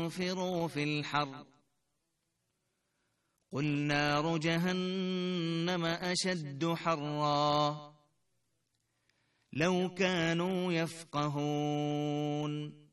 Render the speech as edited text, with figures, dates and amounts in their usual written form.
انفروا في الحر قل نار جهنم أشد حرا لو كانوا يفقهون